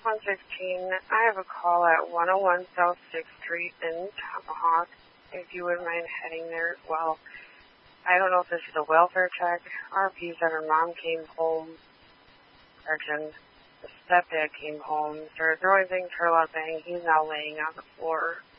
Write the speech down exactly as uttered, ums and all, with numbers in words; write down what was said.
one sixteen. I have a call at one oh one South sixth Street in Tomahawk. If you wouldn't mind heading there as well. I don't know if this is a welfare check. R P said her mom came home. Correction. The stepdad came home, started throwing things, heard a lot of bang. He's now laying on the floor.